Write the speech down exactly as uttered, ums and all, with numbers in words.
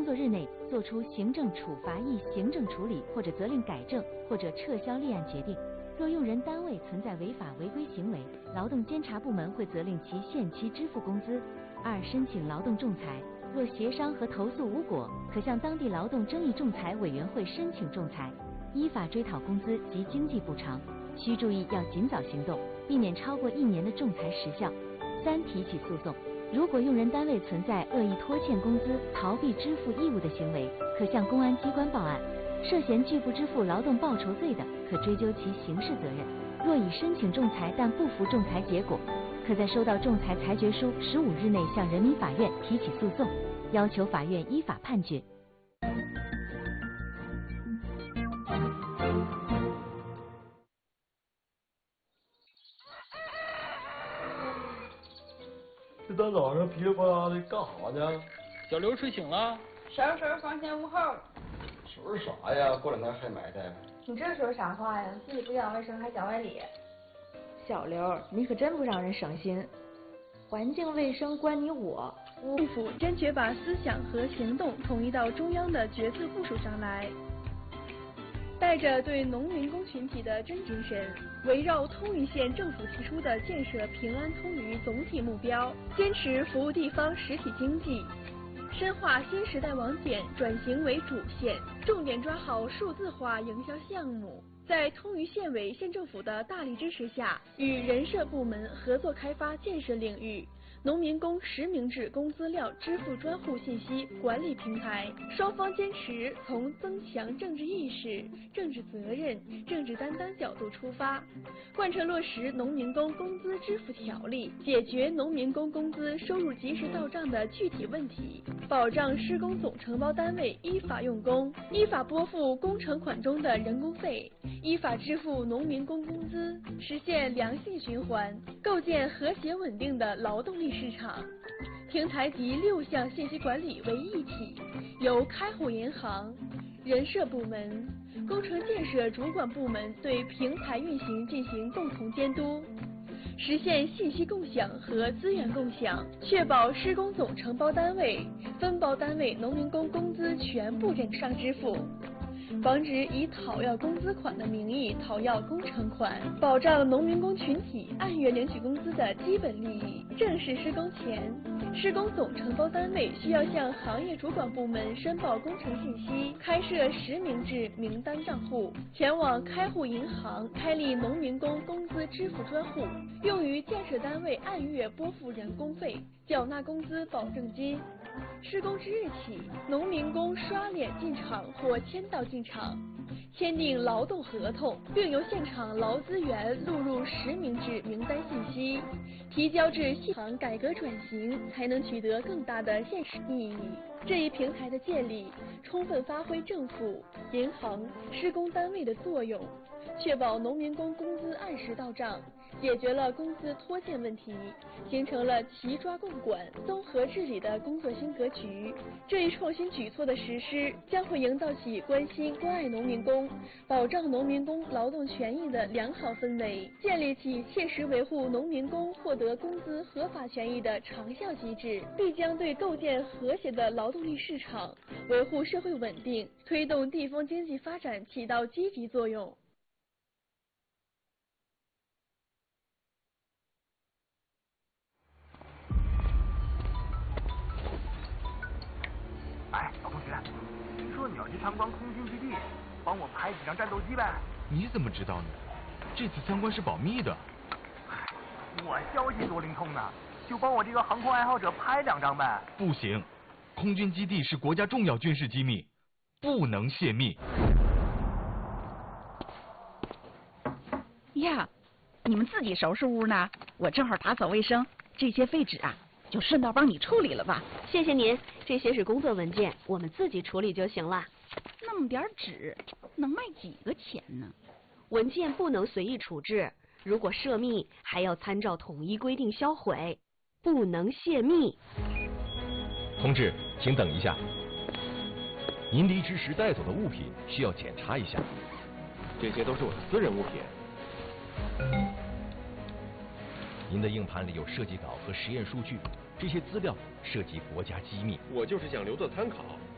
作日内作出行政处罚役行政处理或者责令改正或者撤销立案决定。若用人单位存在违法违规行为，劳动监察部门会责令其限期支付工资。二、申请劳动仲裁，若协商和投诉无果，可向当地劳动争议仲裁委员会申请仲裁，依法追讨工资及经济补偿。需注意要尽早行动，避免超过一年的仲裁时效。三、提起诉讼，如果用人单位存在恶意拖欠工资、逃避支付义务的行为，可向公安机关报案。涉嫌拒不支付劳动报酬罪的，可追究其刑事责任。若已申请仲裁但不服仲裁结果，可在收到仲裁裁决书十五日内向人民法院提起诉讼，要求法院依法判决。 这大早上噼里啪啦的干啥呢？ 小刘睡醒了， 收拾房前屋后。 收拾啥呀？过两天还埋汰。 你这说啥话呀？自己不讲卫生还讲外理。小刘，你可真不让人省心。环境卫生关你我。 政府坚决把思想和行动统一到中央的决策部署上来，带着对农民工群体的真精神，围绕通榆县政府提出的建设平安通榆总体目标，坚持服务地方实体经济，深化新时代网点转型为主线，重点抓好数字化营销项目。在通榆县委县政府的大力支持下，与人社部门合作开发建设领域农民工实名制工资料支付专户信息管理平台，双方坚持从增强政治意识、政治责任、政治担当角度出发，贯彻落实农民工工资支付条例，解决农民工工资收入及时到账的具体问题，保障施工总承包单位依法用工，依法拨付工程款中的人工费，依法支付农民工工资，实现良性循环，构建和谐稳定的劳动力市场。平台集六项信息管理为一体，由开户银行、人社部门、工程建设主管部门对平台运行进行共同监督，实现信息共享和资源共享，确保施工总承包单位、分包单位农民工工资全部正常支付，防止以讨要工资款的名义讨要工程款，保障农民工群体按月领取工资的基本利益。正式施工前，施工总承包单位需要向行业主管部门申报工程信息，开设实名制名单账户，前往开户银行开立农民工工资支付专户，用于建设单位按月拨付人工费、缴纳工资保证金。施工之日起，农民工刷脸进场或签到进场，签订劳动合同，并由现场劳资员录入实名制名单信息，提交至系统改革转型，才能取得更大的现实意义。这一平台的建立，充分发挥政府、银行、施工单位的作用，确保农民工工资按时到账，解决了工资拖欠问题，形成了齐抓共管、综合治理的工作新格局。这一创新举措的实施，将会营造起关心关爱农民工、保障农民工劳动权益的良好氛围，建立起切实维护农民工获得工资合法权益的长效机制，必将对构建和谐的劳动力市场、维护社会稳定、推动地方经济发展起到积极作用。 哎，老同学，听说你要去参观空军基地，帮我拍几张战斗机呗？ 你怎么知道呢？这次参观是保密的。 我消息多灵通呢，就帮我这个航空爱好者拍两张呗。 不行，空军基地是国家重要军事机密，不能泄密。 呀，你们自己收拾屋呢，我正好打扫卫生，这些废纸啊，就顺道帮你处理了吧。 谢谢您，这些是工作文件，我们自己处理就行了。 那么点纸，能卖几个钱呢？ 文件不能随意处置，如果涉密，还要参照统一规定销毁，不能泄密。 同志，请等一下，您离职时带走的物品需要检查一下。 这些都是我的私人物品。 您的硬盘里有设计稿和实验数据，这些资料涉及国家机密。 我就是想留作参考。